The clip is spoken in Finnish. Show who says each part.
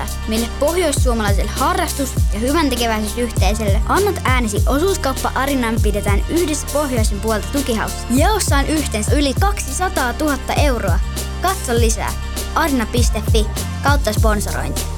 Speaker 1: tietää, mille pohjoissuomalaiselle harrastus- ja hyväntekeväisyysyhteisölle annat äänesi. Osuuskauppa Arinan pidetään yhdessä pohjoisen puolta tukihaussa. Jaossa on yhteensä yli 200 000 euroa. Katso lisää arina.fi/sponsorointi.